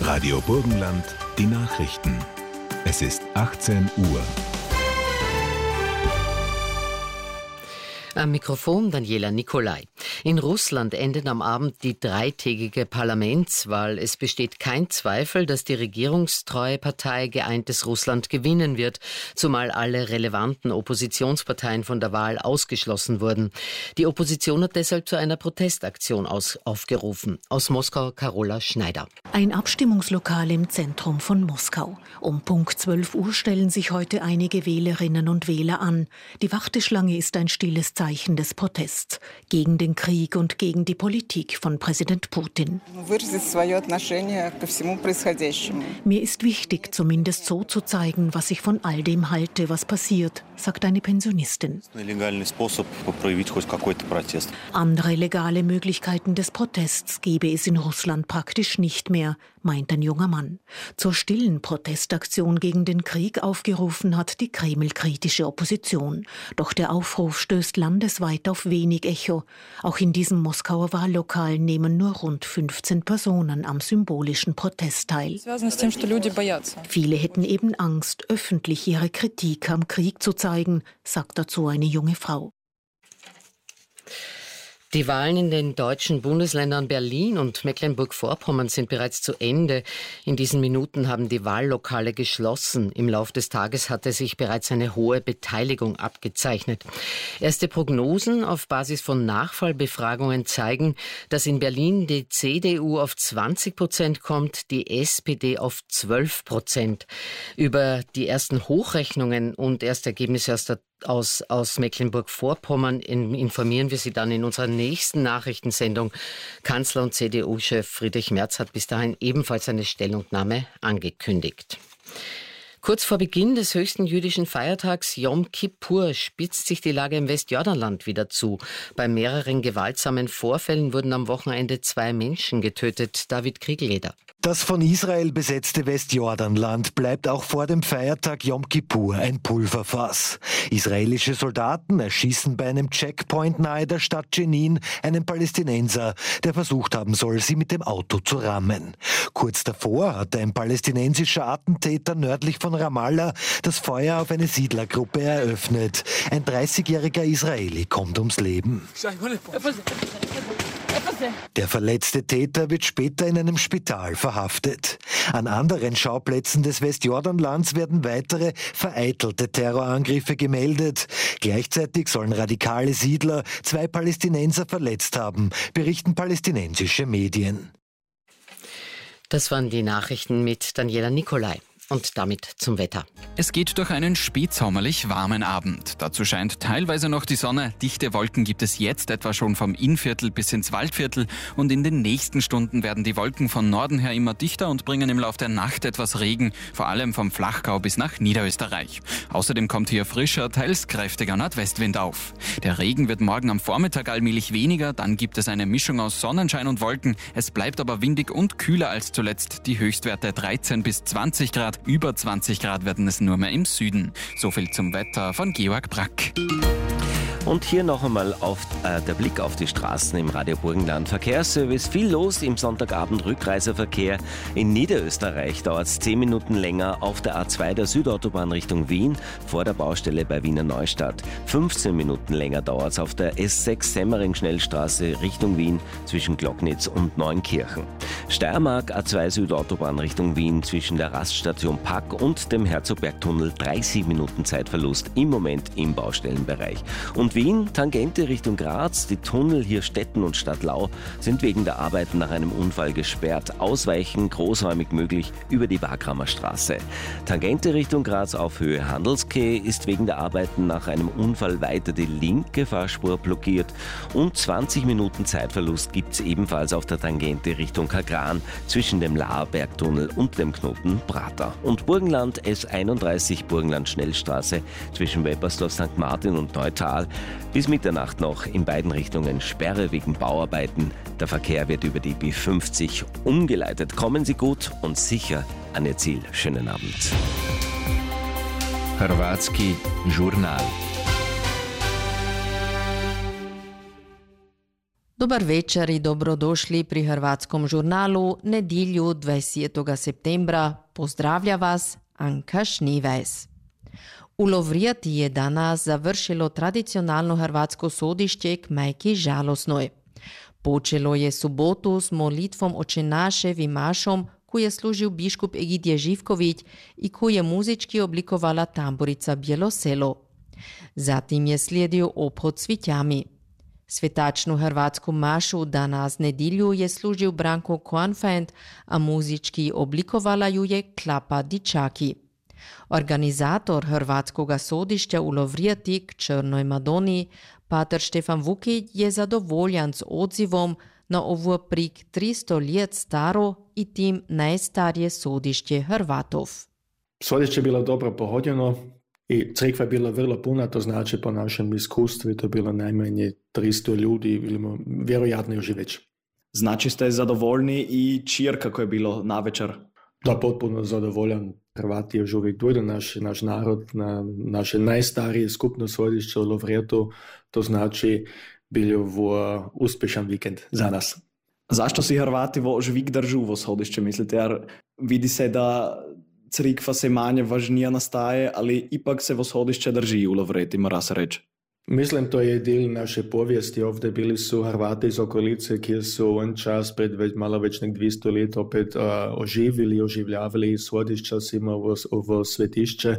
Radio Burgenland, die Nachrichten. Es ist 18 Uhr. Am Mikrofon Daniela Nicolai. In Russland endet am Abend die dreitägige Parlamentswahl. Es besteht kein Zweifel, dass die regierungstreue Partei Geeintes Russland gewinnen wird, zumal alle relevanten Oppositionsparteien von der Wahl ausgeschlossen wurden. Die Opposition hat deshalb zu einer Protestaktion aufgerufen. Aus Moskau Carola Schneider. Ein Abstimmungslokal im Zentrum von Moskau. Um Punkt 12 Uhr stellen sich heute einige Wählerinnen und Wähler an. Die Warteschlange ist ein stilles Zeichen des Protests gegen den Krieg und gegen die Politik von Präsident Putin. Mir ist wichtig, zumindest so zu zeigen, was ich von all dem halte, was passiert, sagt eine Pensionistin. Andere legale Möglichkeiten des Protests gebe es in Russland praktisch nicht mehr, meint ein junger Mann. Zur stillen Protestaktion gegen den Krieg aufgerufen hat die Kreml-kritische Opposition. Doch der Aufruf stößt landesweit auf wenig Echo. Auch in diesem Moskauer Wahllokal nehmen nur rund 15 Personen am symbolischen Protest teil. Viele hätten eben Angst, öffentlich ihre Kritik am Krieg zu zeigen, sagt dazu eine junge Frau. Die Wahlen in den deutschen Bundesländern Berlin und Mecklenburg-Vorpommern sind bereits zu Ende. In diesen Minuten haben die Wahllokale geschlossen. Im Lauf des Tages hatte sich bereits eine hohe Beteiligung abgezeichnet. Erste Prognosen auf Basis von Nachfallbefragungen zeigen, dass in Berlin die CDU auf 20% kommt, die SPD auf 12%. Über die ersten Hochrechnungen und Erstergebnisse aus Mecklenburg-Vorpommern informieren wir Sie dann in unserer nächsten Nachrichtensendung. Kanzler und CDU-Chef Friedrich Merz hat bis dahin ebenfalls eine Stellungnahme angekündigt. Kurz vor Beginn des höchsten jüdischen Feiertags Yom Kippur spitzt sich die Lage im Westjordanland wieder zu. Bei mehreren gewaltsamen Vorfällen wurden am Wochenende 2 Menschen getötet. David Kriegelleder. Das von Israel besetzte Westjordanland bleibt auch vor dem Feiertag Yom Kippur ein Pulverfass. Israelische Soldaten erschießen bei einem Checkpoint nahe der Stadt Jenin einen Palästinenser, der versucht haben soll, sie mit dem Auto zu rammen. Kurz davor hat ein palästinensischer Attentäter nördlich von Ramallah das Feuer auf eine Siedlergruppe eröffnet. Ein 30-jähriger Israeli kommt ums Leben. Der verletzte Täter wird später in einem Spital verhaftet. An anderen Schauplätzen des Westjordanlands werden weitere vereitelte Terrorangriffe gemeldet. Gleichzeitig sollen radikale Siedler 2 Palästinenser verletzt haben, berichten palästinensische Medien. Das waren die Nachrichten mit Daniela Nicolai. Und damit zum Wetter. Es geht durch einen spätsommerlich warmen Abend. Dazu scheint teilweise noch die Sonne. Dichte Wolken gibt es jetzt etwa schon vom Innviertel bis ins Waldviertel. Und in den nächsten Stunden werden die Wolken von Norden her immer dichter und bringen im Lauf der Nacht etwas Regen, vor allem vom Flachgau bis nach Niederösterreich. Außerdem kommt hier frischer, teils kräftiger Nordwestwind auf. Der Regen wird morgen am Vormittag allmählich weniger. Dann gibt es eine Mischung aus Sonnenschein und Wolken. Es bleibt aber windig und kühler als zuletzt. Die Höchstwerte 13 bis 20 Grad. Über 20 Grad werden es nur mehr im Süden. So viel zum Wetter von Georg Brack. Und hier noch einmal der Blick auf die Straßen im Radio Burgenland. Verkehrsservice, viel los im Sonntagabend Rückreiseverkehr. In Niederösterreich dauert es 10 Minuten länger auf der A2 der Südautobahn Richtung Wien vor der Baustelle bei Wiener Neustadt. 15 Minuten länger dauert es auf der S6 Semmering-Schnellstraße Richtung Wien zwischen Glocknitz und Neunkirchen. Steiermark A2 Südautobahn Richtung Wien zwischen der Raststation Pack und dem Herzogbergtunnel 30 Minuten Zeitverlust im Moment im Baustellenbereich. Und Wien, Tangente Richtung Graz, die Tunnel hier Stetten und Stadtlau sind wegen der Arbeiten nach einem Unfall gesperrt. Ausweichen großräumig möglich über die Wagramer Straße. Tangente Richtung Graz auf Höhe Handelskeh ist wegen der Arbeiten nach einem Unfall weiter die linke Fahrspur blockiert. Und 20 Minuten Zeitverlust gibt es ebenfalls auf der Tangente Richtung Kagran zwischen dem Laarbergtunnel und dem Knoten Prater. Und Burgenland S31 Burgenland Schnellstraße zwischen Weppersdorf St. Martin und Neutal. Bis Mitternacht noch in beiden Richtungen Sperre wegen Bauarbeiten. Der Verkehr wird über die B50 umgeleitet. Kommen Sie gut und sicher an Ihr Ziel. Schönen Abend. Hrvatski Journal. Dobar večer i dobrodošli pri hrvatskom žurnalu nedjelju 20. septembra. Pozdravlja vas Anka Šnivajs. U Lovrijati je danas završilo tradicionalno hrvatsko sodišće k majki žalosnoj. Počelo je subotu s molitvom Oče naše vimašom, koju je služil biškup Egidije Živković i koju je muzički oblikovala tamburica Bjeloselo. Zatim je slijedio obhod s cvitjami. Svetačnu hrvatsku mašu danas nedjelju je služil Branko Koanfant, a muzički oblikovala ju je Klapa Dičaki. Organizator hrvatskoga sodišća u Lovrijati k Črnoj Madoni, pater Štefan Vukić, je zadovoljan s odzivom na ovo prik 300 let staro i tim najstarije sodišće Hrvatov. Sodišće je bilo dobro pohodjeno i crkva je bila vrlo puna, to znači po našem iskustvu to je bilo najmanje 300 ljudi ili vjerojatno još i već. Znači ste zadovoljni i čir kako je bilo na večer? Da, potpuno zadovoljan. Hrvati još uvijek dojdu, naš narod, na naše najstarije skupno sodišće u Lovrijatu, to znači bilo uspješan vikend za nas. Zašto si Hrvati žvik držu vo sodišće, mislite? Jer vidi se da crkva se manje važnija nastaje, ali ipak se vo sodišće drži u Lovrijati, mora se reći. Mislim, to je dio naše povijesti. Ovdje bili su Hrvati iz okolice, ki su on čas pred malo već nek 200 let opet oživljavali sodišća svima ovo svetišće.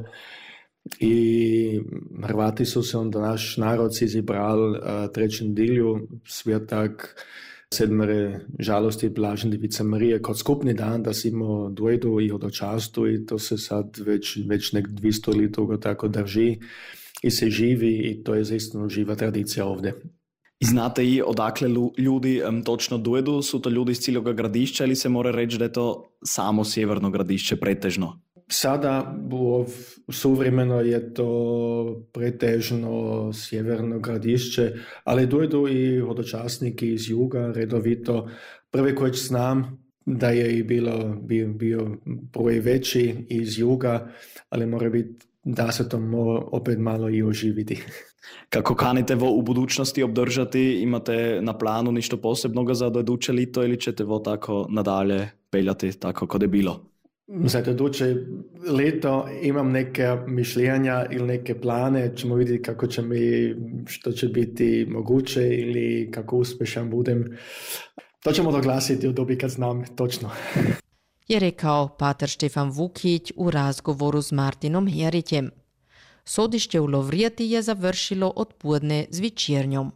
I Hrvati su se onda naš narod izbrali trećem dilju svijetak sedmere žalosti Blažene Device Marije kot skupni dan, da si imao dojdu i hodočastu i to se sad već nek 200 let toga tako drži i se živi i to je zaistino živa tradicija ovdje. I znate i odakle ljudi točno dojedu? Su to ljudi iz cijeloga gradišća ili se mora reći da je to samo sjeverno gradišće pretežno? Sada suvremeno je to pretežno sjeverno gradišće, ali dojedu i hodočasniki iz juga redovito. Prvi koji znam da je i bio broj veći iz juga, ali mora biti da se to opet malo i oživiti. Kako kanite u budućnosti obdržati? Imate na planu ništo posebnoga za dojeduće lito ili ćete tako nadalje peljati tako kod je bilo? Za dojeduće leto imam neke mišljenja ili neke plane, ćemo vidjeti kako će što će biti moguće ili kako uspješan budem. To ćemo doglasiti u dobi kad znam točno. Je rekao pater Štefan Vukić u razgovoru s Martinom Herićem. Sodišće u Lovrijati je završilo odpodne s večernjom.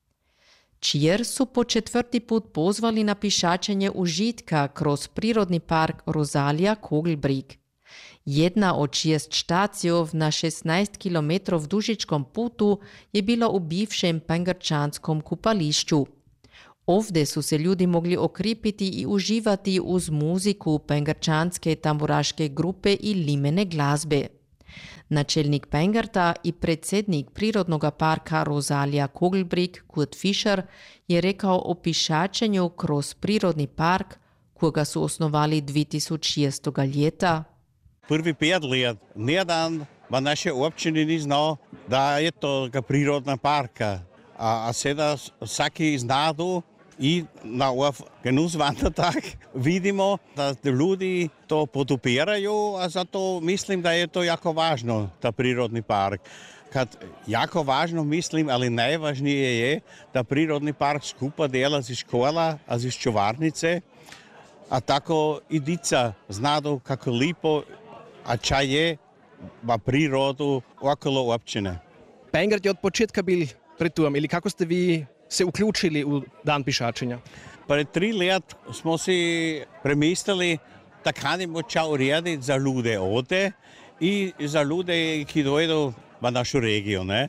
Čir su po 4. put pozvali na pišačenje užitka kroz prirodni park Rosalija Kogelbrig. Jedna od 6 štacijov na 16 km dužičkom putu je bila u bivšem pengrčanskom kupališću. Ovdje su se ljudi mogli okripiti i uživati uz muziku pengrčanske tamburaške grupe i limene glazbe. Načelnik Pengarta i predsjednik Prirodnog parka Rosalija Kogelbrig, Kurt Fischer, je rekao o pišačenju kroz prirodni park, koga su osnovali 2006. ljeta. Prvi 5 let, nijedan v naše općini ni znao da je to prirodna parka. A sada vsaki znadu i na Genusswandertag vidimo da ljudi to podupiraju, a zato mislim da je to jako važno, ta prirodni park. Kad jako važno mislim, ali najvažnije je da prirodni park skupa dela iz škola, a iz čuvarnice, a tako i dica znadu kako lipo, a ča je v prirodu okolo općine. Pengart je od početka bil pred tujem, ili kako ste vi se uključili u dan pišačenja? Pred 3 let smo si premislili, da kanimo ča urediti za ljude ovdje i za ljude, ki dojdu v našu regiju. Ne?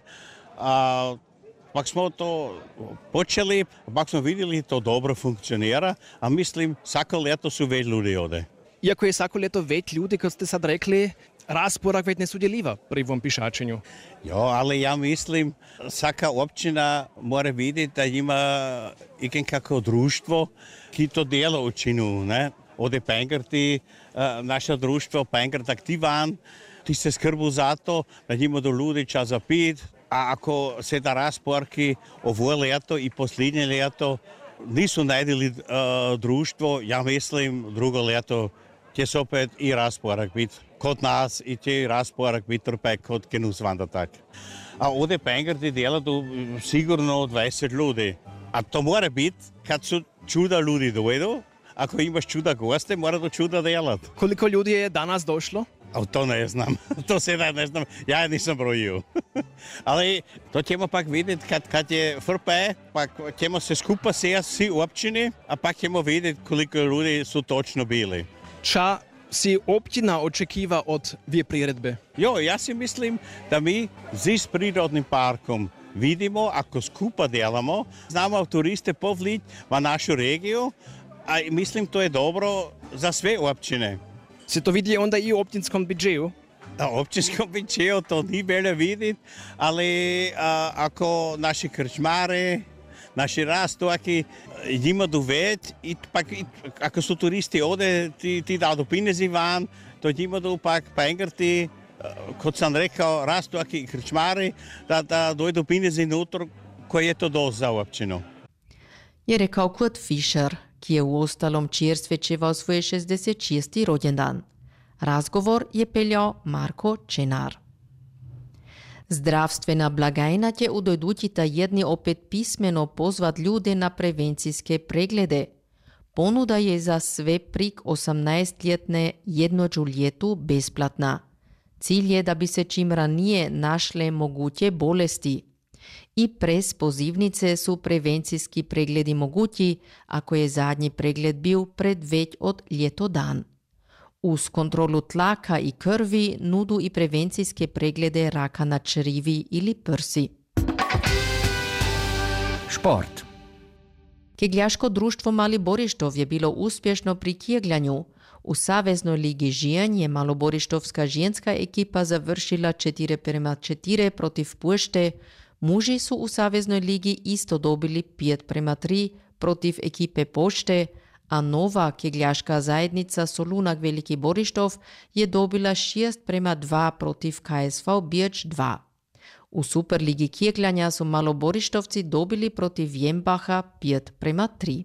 Pak smo to počeli, pak smo vidjeli to dobro funkcionira, a mislim, vsako leto su več ljudi ovdje. Iako je vsako leto več ljudi, kot ste sad rekli, rasporak več ne sudjeliva pri ovom pišačenju. Jo, ali ja mislim, vsaka općina mora vidjeti da ima ikakvo društvo, ki to dela učinu. Ne? Ovdje Pengarti, naše društvo Pengart Aktivan, ti se skrbu za to, da njima do ljudi čas za pit, a ako se da rasporki ovo leto i posljednje leto nisu najdeli društvo, ja mislim drugo leto će se opet i rasporak biti kod nas i će rasporak biti opet kod Genusswandertag. A ovdje pengarti delaju sigurno 20 ljudi. A to mora biti kad su čuda ljudi dojdu. Ako imaš čuda goste, mora do čuda delati. Koliko ljudi je danas došlo? To ne znam, to sada ne znam, ja nisam brojio. Ali to ćemo pak vidjeti kad je FRP, pa ćemo se skupa sjesti svi u općini, a pak ćemo vidjeti koliko ljudi su točno bili. Ča si općina očekiva od dvije priredbe? Ja si mislim da mi s prirodnim parkom vidimo, ako skupa delamo, znamo turiste povliti v našu regiju, a mislim to je dobro za sve općine. Se to vidi onda i u općinskom budžetu? Na općinskom budžetu to nije bolje vidjeti, ali ako naši krčmari, naši rastoaki njima doved i pak ako su turisti ovdje ti dadu pinezi van, to njima do pak pengarti, kot sam rekao, rastoaki i krčmari, da dojdu pinezi nutra, koje je to dost za općinu. Je rekao Kurt Fischer, ki je v ostalom čerstvečeval svoj 66. rođendan. Razgovor je peljal Marko Čenar. Zdravstvena blagajna će u dojdući jedni opet pismeno pozvat ljude na prevencijske preglede. Ponuda je za sve prik 18-ljetne jednođu ljetu besplatna. Cilj je da bi se čim ranije našle moguće bolesti. I prez pozivnice su prevencijski pregledi mogući, ako je zadnji pregled bil pred već od ljeto dan. Uz kontrolu tlaka i krvi nudu i prevencijske preglede raka na črivi ili prsi. Šport. Kegljaško društvo Mali Borištov je bilo uspješno pri kegljanju. U Saveznoj ligi Žijanj je maloborištovska ženska ekipa završila 4:4 protiv Pušte. Muži su u Saveznoj ligi isto dobili 5:3 protiv ekipe Pošte, a nova kegljaška zajednica Solunak Veliki Borištov je dobila 6:2 protiv KSV Birč 2. U Superligi kegljanja su maloborištovci dobili protiv Jembaha 5:3.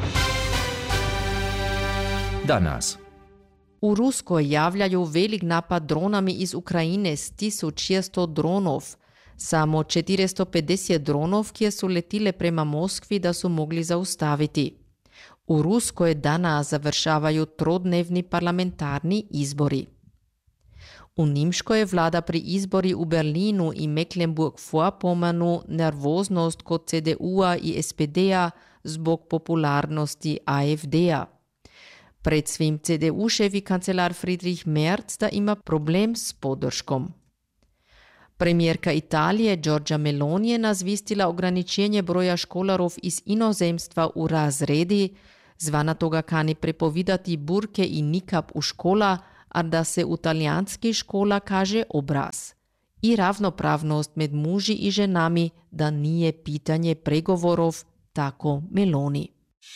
Danas. U Ruskoj javljaju velik napad dronami iz Ukrajine s 1600 dronov. Samo 450 dronov, ki su letile prema Moskvi, da su mogli zaustaviti. U Ruskoj danas završavaju trodnevni parlamentarni izbori. U Nimškoj vlada pri izbori u Berlinu i Mecklenburg-Vorpommern nervoznost kod CDU-a i SPD-a zbog popularnosti AfD-a. Pred svim CDU-ševi kancelar Friedrich Merz da ima problem s podrškom. Premijerka Italije Giorgia Meloni je nazvistila ograničenje broja školarov iz inozemstva u razredi, zvana toga kani prepovidati burke i nikab u škola, a da se u talijanski škola kaže obraz. I ravnopravnost med muži i ženami da nije pitanje pregovorov, tako Meloni.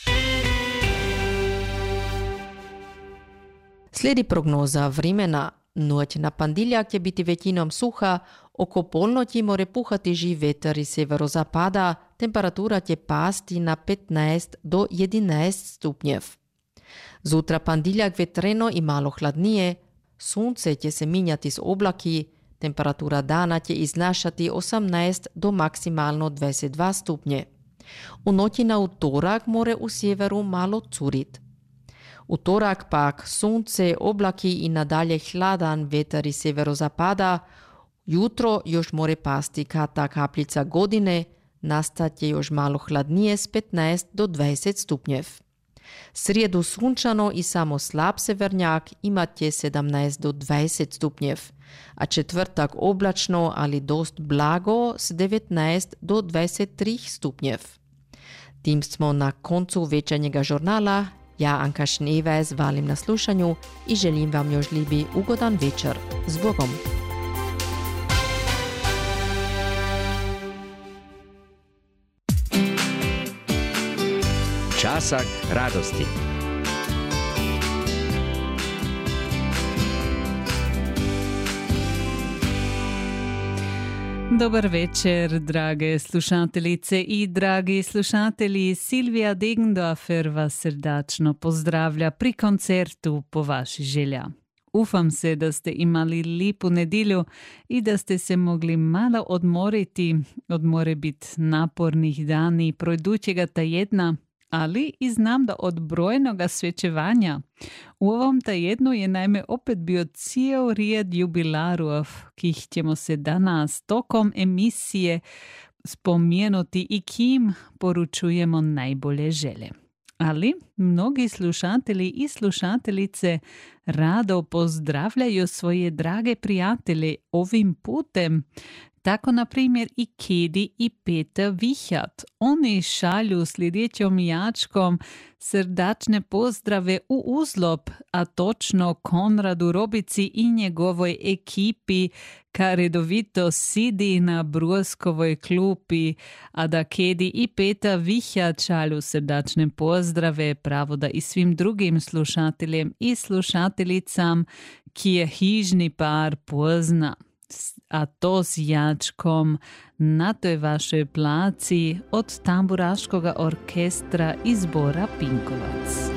Slijedi prognoza vremena. Noć na ponedjeljak će biti većinom suha, oko polnoći more puhati živ vetar iz severozapada, temperatura će pasti na 15 do 11 stupnjev. Zutra ponedjeljak vetreno i malo hladnije, sunce će se minjati s oblaki, temperatura dana će iznašati 18 do maksimalno 22 stupnje. U noći na utorak more u sjeveru malo curit. Utorak pak sunce, oblaki i nadalje hladan vetar iz severozapada. Jutro još more pasti kata kapljica godine, nastat će još malo hladnije s 15 do 20 stupnjev. Srijedu sunčano i samo slab severnjak imat će 17 do 20 stupnjev, a četvrtak oblačno, ali dost blago s 19 do 23 stupnjev. Tim smo na koncu večernjega žurnala. Ja, Anka Schneeweis, valim na slušanju i želim vam još ljubi ugodan večer. S Bogom! Časak radosti. Dobar večer, drage slušateljice i dragi slušatelji. Silvija Degendorfer vas srdačno pozdravlja pri koncertu po vaši želja. Ufam se da ste imali lipu nedjelju i da ste se mogli malo odmoriti od more bit napornih dani projdućega tajedna, ali i znam da od brojnoga svečevanja. U ovom tajednu je naime opet bio cijel rijed jubilarov, kih ćemo se danas tokom emisije spomenuti i kim poručujemo najbolje želje. Ali mnogi slušatelji i slušateljice rado pozdravljaju svoje drage prijatelje ovim putem. Tako, na primjer, i Kedi i Peter Vichert. Oni šalju sljedećom jačkom srdačne pozdrave u Uzlop, a točno Konradu Robici i njegovoj ekipi, ka redovito sidi na Bruskovoj klupi, a da Kedi i Peter Vichert šalju srdačne pozdrave pravo da i svim drugim slušateljem i slušateljicam, ki je hižni par pozna. A to s jačkom na toj vašoj placi od tamburaškoga orkestra i zbora Pinkovac.